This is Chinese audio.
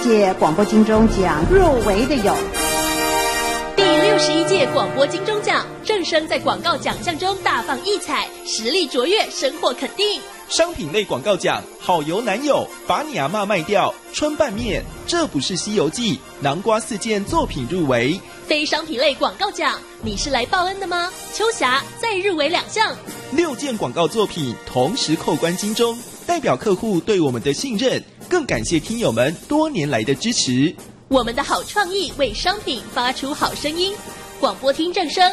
届广播金钟奖入围的有第61届广播金钟奖，正声在广告奖项中大放异彩，实力卓越，深获肯定。 商品类广告奖，好油男友，把你阿嬷卖掉，春拌面，这不是西游记，南瓜4件作品入围。 非商品类广告奖，你是来报恩的吗？秋霞再入围2项 ，6件广告作品同时扣关金钟，代表客户对我们的信任，更感谢听友们多年来的支持。 我们的好创意为商品发出好声音，广播厅正声